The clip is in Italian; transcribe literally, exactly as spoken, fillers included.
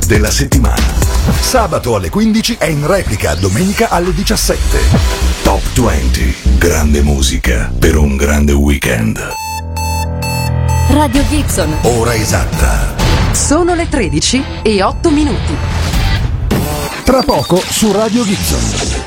della settimana. Sabato alle quindici e in replica domenica alle diciassette. Top venti, grande musica per un grande weekend. Radio Gibson. Ora esatta. Sono le tredici e otto minuti. Tra poco su Radio Gibson.